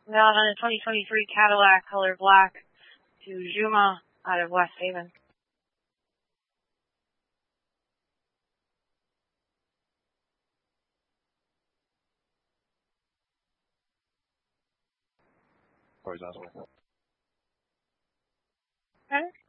Got on a 2023 Cadillac color black to Juma out of West Haven. Horizontally. Okay.